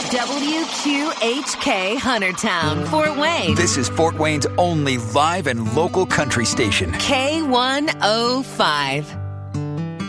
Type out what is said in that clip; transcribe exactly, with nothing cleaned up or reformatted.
W Q H K Huntertown, Fort Wayne. This is Fort Wayne's only live and local country station. K one oh five.